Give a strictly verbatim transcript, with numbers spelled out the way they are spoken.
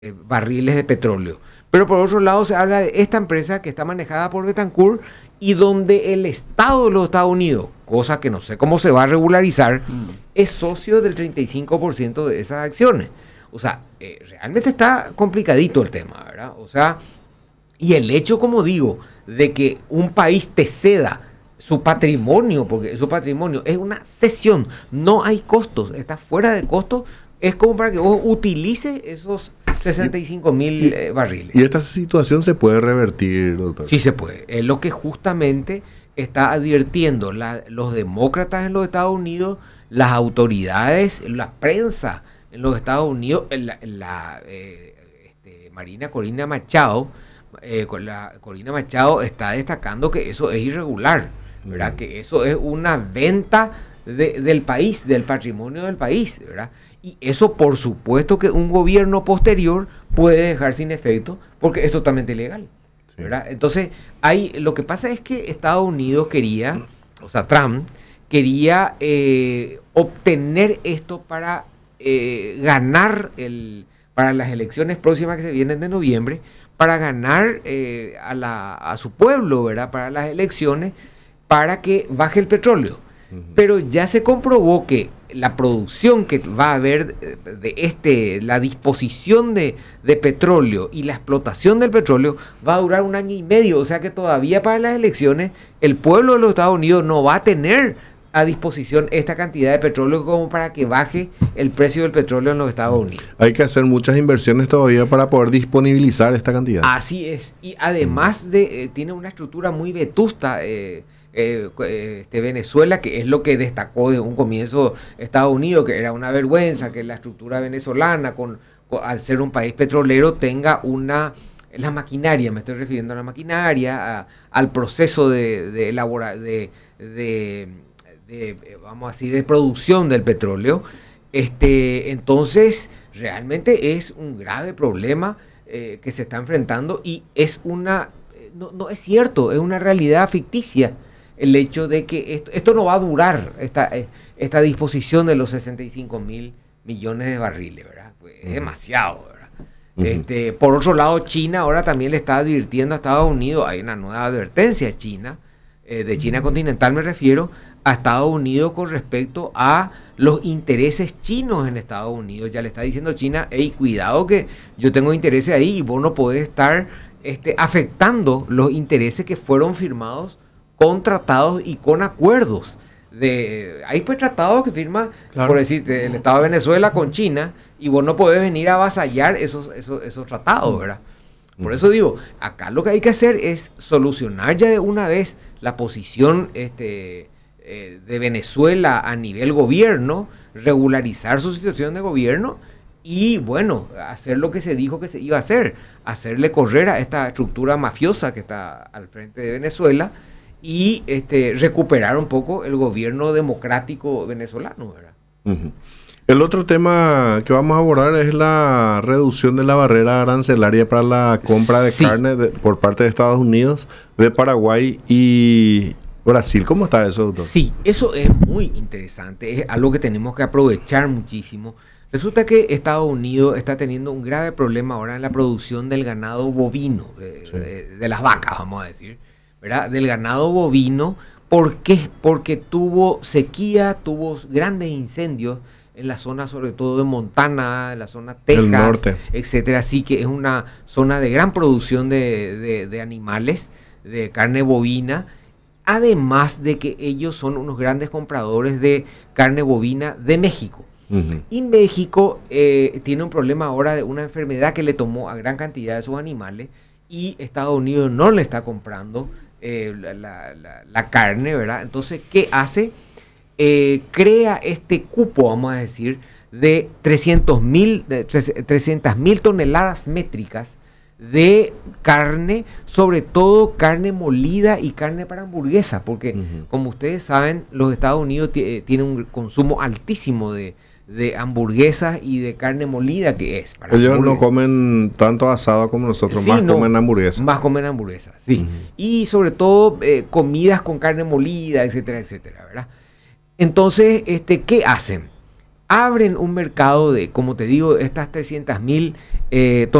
eh, barriles de petróleo. Pero por otro lado se habla de esta empresa que está manejada por Betancourt y donde el Estado de los Estados Unidos, cosa que no sé cómo se va a regularizar, mm. es socio del treinta y cinco por ciento de esas acciones. O sea, eh, realmente está complicadito el tema, ¿verdad? O sea, y el hecho, como digo, de que un país te ceda su patrimonio, porque su patrimonio es una cesión, no hay costos, está fuera de costos, es como para que vos utilices esos sesenta y cinco mil eh, barriles. ¿Y esta situación se puede revertir, doctor? Sí se puede. Es lo que justamente está advirtiendo la, los demócratas en los Estados Unidos, las autoridades, la prensa en los Estados Unidos, la, la eh, este, Marina Corina Machado, eh, con la Corina Machado está destacando que eso es irregular, ¿verdad? Mm. Que eso es una venta de, del país, del patrimonio del país, ¿verdad? Y eso, por supuesto, que un gobierno posterior puede dejar sin efecto, porque es totalmente ilegal, sí. ¿verdad? Entonces, hay, lo que pasa es que Estados Unidos quería, o sea, Trump quería eh, obtener esto para eh, ganar el, para las elecciones próximas que se vienen de noviembre, para ganar eh, a, la, a su pueblo, ¿verdad? Para las elecciones, para que baje el petróleo. Pero ya se comprobó que la producción que va a haber de este, la disposición de, de petróleo y la explotación del petróleo va a durar un año y medio. O sea que todavía para las elecciones el pueblo de los Estados Unidos no va a tener a disposición esta cantidad de petróleo como para que baje el precio del petróleo en los Estados Unidos. Hay que hacer muchas inversiones todavía para poder disponibilizar esta cantidad. Así es. Y además de, eh, tiene una estructura muy vetusta, eh, Eh, este, Venezuela, que es lo que destacó de un comienzo Estados Unidos, que era una vergüenza que la estructura venezolana, con, con, al ser un país petrolero, tenga una, la maquinaria, me estoy refiriendo a la maquinaria, a, al proceso de, de elaborar, de, de, de, de, vamos a decir, de producción del petróleo. Este, entonces, realmente es un grave problema eh, que se está enfrentando y es una, no, no es cierto, es una realidad ficticia. El hecho de que esto, esto no va a durar, esta, esta disposición de los sesenta y cinco mil millones de barriles, ¿verdad? Pues es uh-huh. demasiado, ¿verdad? Uh-huh. Este, por otro lado, China ahora también le está advirtiendo a Estados Unidos, hay una nueva advertencia a China, eh, de China continental me refiero, a Estados Unidos con respecto a los intereses chinos en Estados Unidos. Ya le está diciendo China, hey, cuidado que yo tengo intereses ahí y vos no podés estar este, afectando los intereses que fueron firmados con tratados y con acuerdos. De, hay pues tratados que firma, claro. por decirte, el Estado de Venezuela con China, y vos no podés venir a avasallar esos, esos, esos tratados, ¿verdad? Por eso digo, acá lo que hay que hacer es solucionar ya de una vez la posición este, eh, de Venezuela a nivel gobierno, regularizar su situación de gobierno y, bueno, hacer lo que se dijo que se iba a hacer, hacerle correr a esta estructura mafiosa que está al frente de Venezuela, y este, recuperar un poco el gobierno democrático venezolano, ¿verdad? Uh-huh. El otro tema que vamos a abordar es la reducción de la barrera arancelaria para la compra de sí. carne de, por parte de Estados Unidos, de Paraguay y Brasil. ¿Cómo está eso, doctor? Sí, eso es muy interesante, es algo que tenemos que aprovechar muchísimo. Resulta que Estados Unidos está teniendo un grave problema ahora en la producción del ganado bovino, de, sí. de, de las vacas, vamos a decir, ¿verdad? Del ganado bovino. ¿Por qué? Porque tuvo sequía, tuvo grandes incendios en la zona, sobre todo de Montana, en la zona Texas, el norte, etcétera. Así que es una zona de gran producción de, de, de animales, de carne bovina. Además de que ellos son unos grandes compradores de carne bovina de México. Uh-huh. Y México eh, tiene un problema ahora de una enfermedad que le tomó a gran cantidad de sus animales y Estados Unidos no le está comprando Eh, la, la, la carne, ¿verdad? Entonces, ¿qué hace? Eh, crea este cupo, vamos a decir, de trescientas mil toneladas métricas de carne, sobre todo carne molida y carne para hamburguesa, porque uh-huh. como ustedes saben, los Estados Unidos t- tienen un consumo altísimo de de hamburguesas y de carne molida, que es para ellos no comen tanto asado como nosotros, sí, más no, comen hamburguesas. Más comen hamburguesas, sí. Uh-huh. Y sobre todo eh, comidas con carne molida, etcétera, etcétera, ¿verdad? Entonces, este, ¿qué hacen? abren un mercado de, como te digo, estas trescientas mil eh,